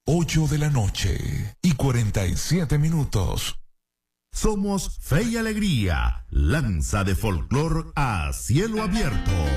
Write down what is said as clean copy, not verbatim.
8:47. Somos Fe y Alegría, lanza de folclor a cielo abierto.